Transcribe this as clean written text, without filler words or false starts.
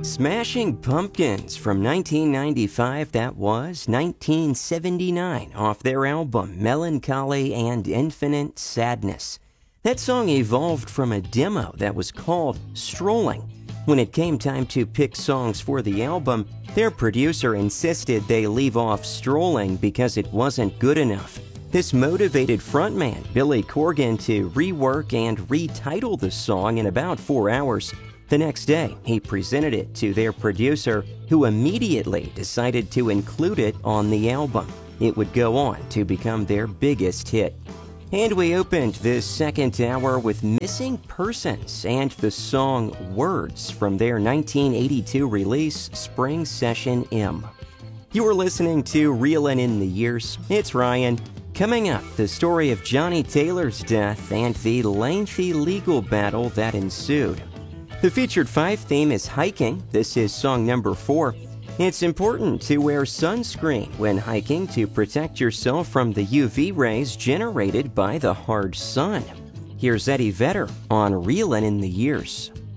Smashing Pumpkins from 1995, that was 1979, off their album Melancholy and Infinite Sadness. That song evolved from a demo that was called Strolling. When it came time to pick songs for the album, their producer insisted they leave off Strolling because it wasn't good enough. This motivated frontman Billy Corgan to rework and retitle the song in about 4 hours. The next day, he presented it to their producer, who immediately decided to include it on the album. It would go on to become their biggest hit. And we opened this second hour with Missing Persons and the song Words from their 1982 release, Spring Session M. You're listening to Reelin' in the Years. It's Ryan. Coming up, the story of Johnny Taylor's death and the lengthy legal battle that ensued. The featured 5 theme is hiking. This is song number 4. It's important to wear sunscreen when hiking to protect yourself from the UV rays generated by the hard sun. Here's Eddie Vedder on Reelin' in the Years.